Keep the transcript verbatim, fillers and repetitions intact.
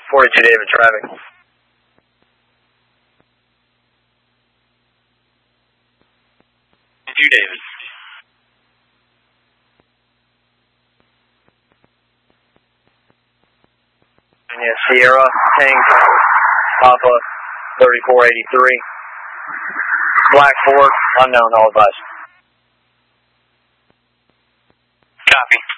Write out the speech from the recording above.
forty-two David traffic. forty-two David. Yeah, Sierra, Tank, Papa, thirty-four eighty-three. Black four, unknown, all advice. Copy.